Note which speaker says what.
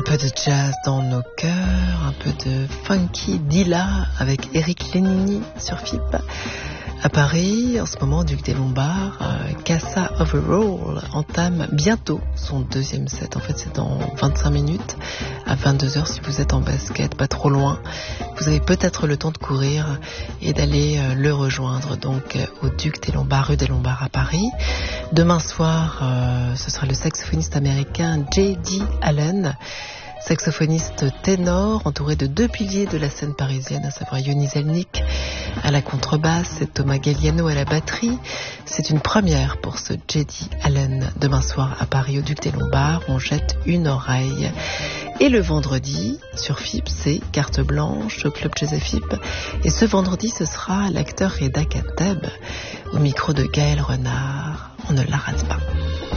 Speaker 1: peu de jazz dans nos cœurs, un peu de funky Dilla avec Eric Lenini sur FIP. À Paris, en ce moment, Duc des Lombards, Casa Overall entame bientôt son deuxième set. En fait, c'est dans 25 minutes, à 22h si vous êtes en basket, pas trop loin. Vous avez peut-être le temps de courir et d'aller le rejoindre, donc au Duc des Lombards, rue des Lombards à Paris. Demain soir, ce sera le saxophoniste américain J.D. Allen, saxophoniste ténor, entouré de deux piliers de la scène parisienne, à savoir Yoni Zelnik à la contrebasse et Thomas Galliano à la batterie. C'est une première pour ce J.D. Allen. Demain soir à Paris, au Duc des Lombards, on jette une oreille. Et le vendredi, sur FIP, c'est carte blanche au Club Jazz FIP. Et ce vendredi, ce sera l'acteur Reda Kateb au micro de Gaël Renard. On ne la rate pas.